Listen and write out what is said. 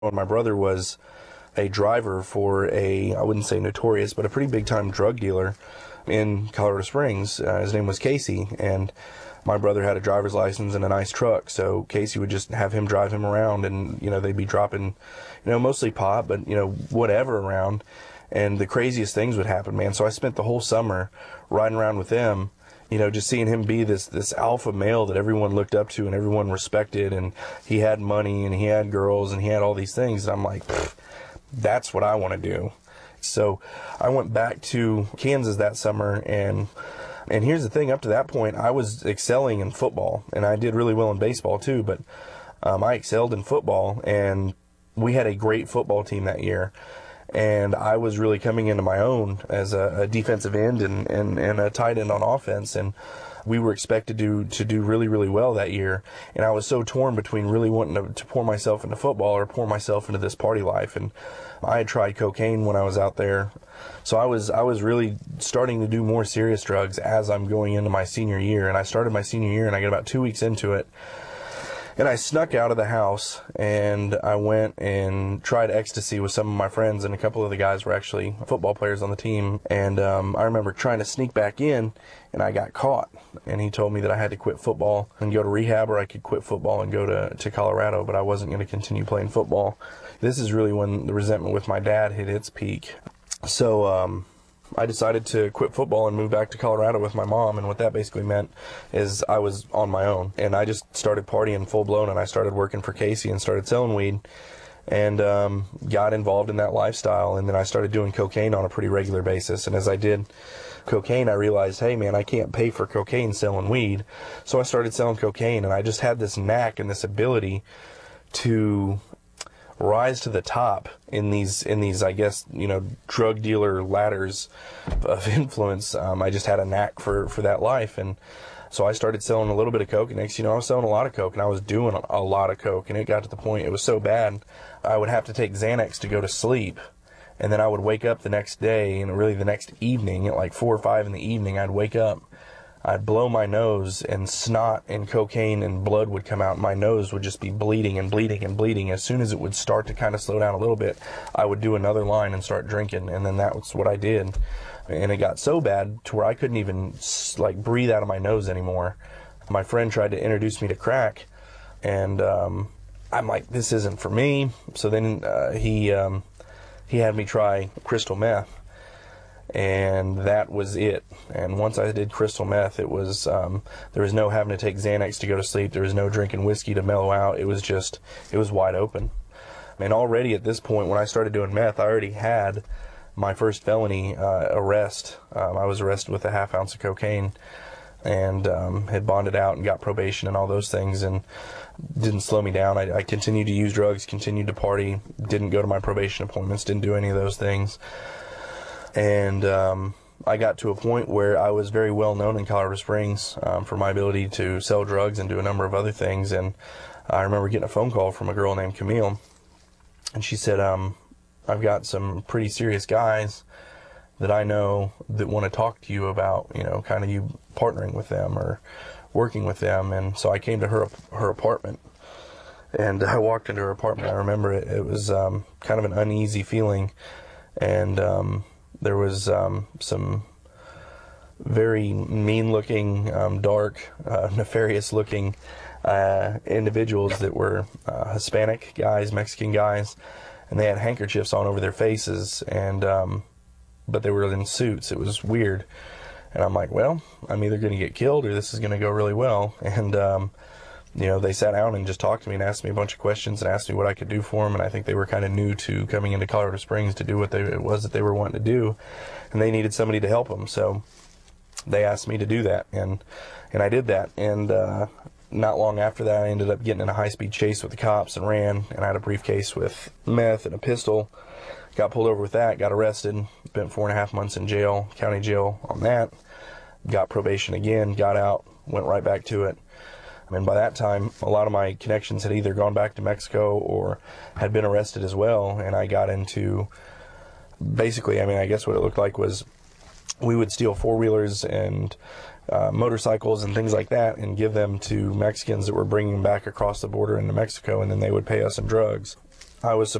When my brother was a driver for I wouldn't say notorious, but a pretty big time drug dealer in Colorado Springs. His name was Casey, and my brother had a driver's license and a nice truck, so Casey would just have him drive him around, and they'd be dropping mostly pot, but whatever around, and the craziest things would happen, man. So I spent the whole summer riding around with them, just seeing him be this alpha male that everyone looked up to and everyone respected, and he had money and he had girls and he had all these things, and I'm like, that's what I want to do. So I went back to Kansas that summer, and here's the thing, up to that point I was excelling in football, and I did really well in baseball too, but I excelled in football, and we had a great football team that year, and I was really coming into my own as a defensive end and a tight end on offense, and we were expected to do really, really well that year, and I was so torn between really wanting to pour myself into football or pour myself into this party life. And I had tried cocaine when I was out there, so I was really starting to do more serious drugs as I'm going into my senior year. And I started my senior year, and I got about 2 weeks into it, and I snuck out of the house, and I went and tried ecstasy with some of my friends, and a couple of the guys were actually football players on the team. And I remember trying to sneak back in, and I got caught. And he told me that I had to quit football and go to rehab, or I could quit football and go to Colorado, but I wasn't going to continue playing football. This is really when the resentment with my dad hit its peak. So I decided to quit football and move back to Colorado with my mom, and what that basically meant is I was on my own, and I just started partying full blown, and I started working for Casey and started selling weed, and got involved in that lifestyle. And then I started doing cocaine on a pretty regular basis, and as I did cocaine, I realized, hey man, I can't pay for cocaine selling weed, so I started selling cocaine, and I just had this knack and this ability to rise to the top in these I guess drug dealer ladders of influence. I just had a knack for that life, and so I started selling a little bit of coke, and next I was selling a lot of coke, and I was doing a lot of coke, and it got to the point it was so bad I would have to take Xanax to go to sleep, and then I would wake up the next day, and really the next evening at like 4 or 5 in the evening, I'd wake up, I'd blow my nose, and snot and cocaine and blood would come out. My nose would just be bleeding and bleeding and bleeding. As soon as it would start to kind of slow down a little bit, I would do another line and start drinking, and then that was what I did. And it got so bad to where I couldn't even breathe out of my nose anymore. My friend tried to introduce me to crack, and I'm like, this isn't for me. So then he had me try crystal meth, and that was it. And once I did crystal meth, it was there was no having to take Xanax to go to sleep, there was no drinking whiskey to mellow out. It was wide open. And already at this point, when I started doing meth, I already had my first felony arrest. I was arrested with a half ounce of cocaine, and had bonded out and got probation and all those things, and didn't slow me down. I continued to use drugs, continued to party, didn't go to my probation appointments, didn't do any of those things. And I got to a point where I was very well known in Colorado Springs for my ability to sell drugs and do a number of other things. And I remember getting a phone call from a girl named Camille, and she said, I've got some pretty serious guys that I know that want to talk to you about, kind of you partnering with them or working with them. And so I came to her apartment, and I walked into her apartment. I remember it was kind of an uneasy feeling, and there was some very mean-looking, dark, nefarious-looking individuals that were Hispanic guys, Mexican guys, and they had handkerchiefs on over their faces, and but they were in suits. It was weird, and I'm like, well, I'm either going to get killed or this is going to go really well. And they sat down and just talked to me and asked me a bunch of questions and asked me what I could do for them. And I think they were kind of new to coming into Colorado Springs to do what it was that they were wanting to do, and they needed somebody to help them. So they asked me to do that, and I did that. And not long after that, I ended up getting in a high-speed chase with the cops and ran. And I had a briefcase with meth and a pistol. Got pulled over with that, got arrested, spent 4.5 months in jail, county jail on that. Got probation again, got out, went right back to it. And by that time, a lot of my connections had either gone back to Mexico or had been arrested as well. And I got into, basically, I guess what it looked like was we would steal four-wheelers and motorcycles and things like that and give them to Mexicans that were bringing them back across the border into Mexico, and then they would pay us in drugs. I was